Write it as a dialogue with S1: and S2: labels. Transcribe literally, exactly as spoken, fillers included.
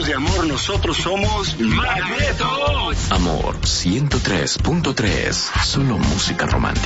S1: de amor, nosotros somos Magneto.
S2: Amor ciento tres punto tres. Solo música romántica.